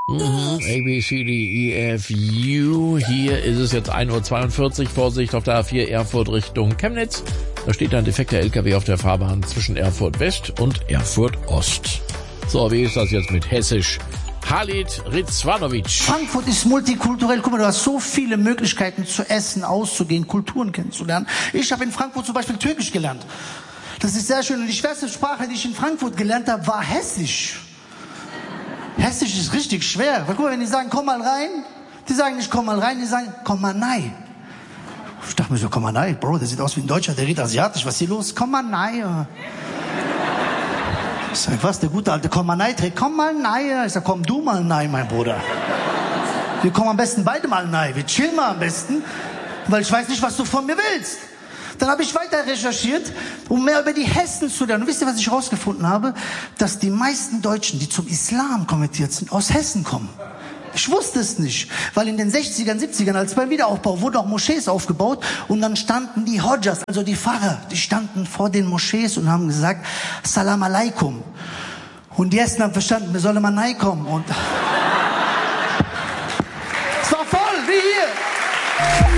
A, B, C, D, E, F, U. Hier ist es jetzt 1:42 Uhr. Vorsicht auf der A4 Erfurt Richtung Chemnitz. Da steht ein defekter LKW auf der Fahrbahn zwischen Erfurt West und Erfurt Ost. So, wie ist das jetzt mit Hessisch? Halid Rizvanovic. Frankfurt ist multikulturell. Guck mal, du hast so viele Möglichkeiten zu essen, auszugehen, Kulturen kennenzulernen. Ich habe in Frankfurt zum Beispiel Türkisch gelernt. Das ist sehr schön. Und die schwerste Sprache, die ich in Frankfurt gelernt habe, war Hessisch. Hessisch ist richtig schwer. Weil guck mal, wenn die sagen, komm mal rein, die sagen nicht, komm mal rein, die sagen, komm mal nein. Ich dachte mir so, komm mal nein. Bro, der sieht aus wie ein Deutscher, der redet asiatisch. Was ist hier los? Komm mal nein. Ich sag, was, der gute alte komm mal nein trägt? Komm mal nein. Ich sag, komm du mal nein, mein Bruder. Wir kommen am besten beide mal nein. Wir chillen mal am besten, weil ich weiß nicht, was du von mir willst. Dann habe ich weiter recherchiert, um mehr über die Hessen zu lernen. Und wisst ihr, was ich herausgefunden habe? Dass die meisten Deutschen, die zum Islam konvertiert sind, aus Hessen kommen. Ich wusste es nicht, weil in den 60ern, 70ern, als beim Wiederaufbau, wurden auch Moschees aufgebaut und dann standen die Hodjas, also die Pfarrer, die standen vor den Moschees und haben gesagt, Salam alaikum. Und die Hessen haben verstanden, wir sollen mal nein kommen. Und es war voll, wie hier.